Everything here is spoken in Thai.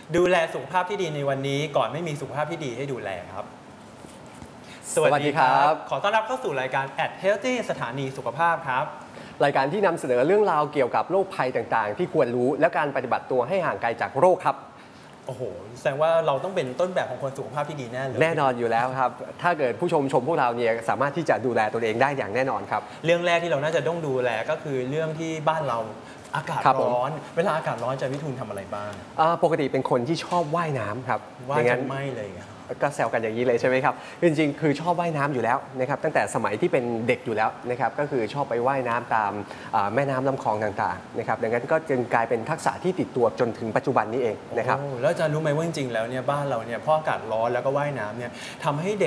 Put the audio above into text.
ดูแลสุขภาพที่ดีในวันนี้ก่อนไม่มีสุขภาพที่ดีให้ดูแลครับสวัสดีครับขอต้อนรับเข้าสู่รายการ @Healthy สถานีสุขภาพครับรายการที่นำเสนอเรื่องราวเกี่ยวกับโรคภัยต่างๆที่ควรรู้และการปฏิบัติตัวให้ห่างไกลจากโรคครับโอ้โหแสดงว่าเราต้องเป็นต้นแบบของคนสุขภาพที่ดีแน่เลยแน่นอนอยู่แล้วครับถ้าเกิดผู้ชมพวกเราเนี่ยสามารถที่จะดูแลตัวเองได้อย่างแน่นอนครับเรื่องแรกที่เราน่าจะต้องดูแลก็คือเรื่องที่บ้านเราอากาศร้อนเวลาอากาศร้อนจะวิทูลทำอะไรบ้างปกติเป็นคนที่ชอบว่ายน้ำครับว่ายกันไม่เลยก็แซวกันอย่างนี้เลยใช่ไหมครับจริงๆคือชอบว่ายน้ำอยู่แล้วนะครับตั้งแต่สมัยที่เป็นเด็กอยู่แล้วนะครับก็คือชอบไปว่ายน้ำตามแม่น้ำลำคลองต่างๆนะครับดังนั้นก็จึงกลายเป็นทักษะที่ติดตัวจนถึงปัจจุบันนี้เองนะครับแล้วจะรู้ไหมว่าจริงๆแล้วเนี่ยบ้านเราเนี่ยพออากาศร้อนแล้วก็ว่ายน้ำเนี่ยทำให้เ